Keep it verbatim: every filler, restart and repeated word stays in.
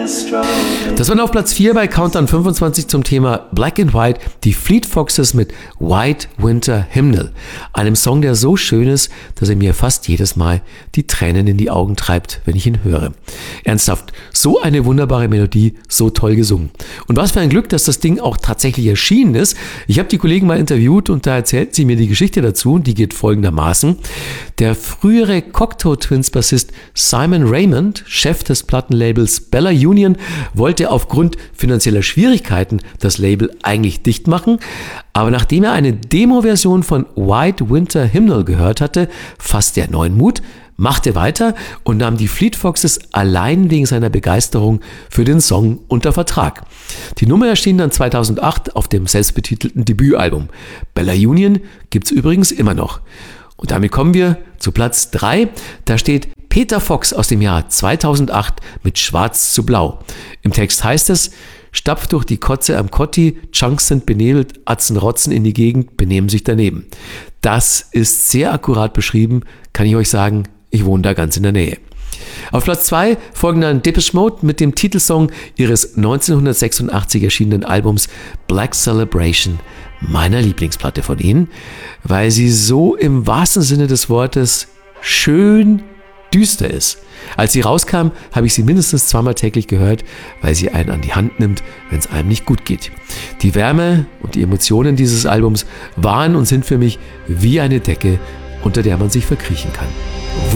Das waren auf Platz vier bei Countdown fünfundzwanzig zum Thema Black and White, die Fleet Foxes mit White Winter Hymnal. Einem Song, der so schön ist, dass er mir fast jedes Mal die Tränen in die Augen treibt, wenn ich ihn höre. Ernsthaft, so eine wunderbare Melodie, so toll gesungen. Und was für ein Glück, dass das Ding auch tatsächlich erschienen ist. Ich habe die Kollegen mal interviewt und da erzählt sie mir die Geschichte dazu und die geht folgendermaßen. Der frühere Cocteau Twins Bassist Simon Raymond, Chef des Plattenlabels Bella Union, wollte aufgrund finanzieller Schwierigkeiten das Label eigentlich dicht machen, aber nachdem er eine Demo-Version von White Winter Hymnal gehört hatte, fasste er neuen Mut, machte weiter und nahm die Fleet Foxes allein wegen seiner Begeisterung für den Song unter Vertrag. Die Nummer erschien dann zweitausendacht auf dem selbstbetitelten Debütalbum. Bella Union gibt's übrigens immer noch. Und damit kommen wir zu Platz drei. Da steht Peter Fox aus dem Jahr zweitausendacht mit Schwarz zu Blau. Im Text heißt es: Stapft durch die Kotze am Kotti, Chunks sind benebelt, Atzen rotzen in die Gegend, benehmen sich daneben. Das ist sehr akkurat beschrieben, kann ich euch sagen, ich wohne da ganz in der Nähe. Auf Platz zwei folgen dann Depeche Mode mit dem Titelsong ihres neunzehnhundertsechsundachtzig erschienenen Albums Black Celebration, meiner Lieblingsplatte von ihnen, weil sie so im wahrsten Sinne des Wortes schön düster ist. Als sie rauskam, habe ich sie mindestens zweimal täglich gehört, weil sie einen an die Hand nimmt, wenn es einem nicht gut geht. Die Wärme und die Emotionen dieses Albums waren und sind für mich wie eine Decke, unter der man sich verkriechen kann.